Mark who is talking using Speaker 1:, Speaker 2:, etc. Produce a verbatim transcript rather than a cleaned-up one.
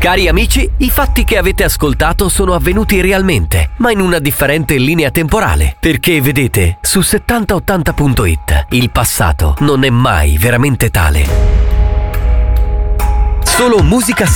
Speaker 1: Cari amici, i fatti che avete ascoltato sono avvenuti realmente, ma in una differente linea temporale. Perché vedete, su settanta ottanta punto it il passato non è mai veramente tale. Solo musica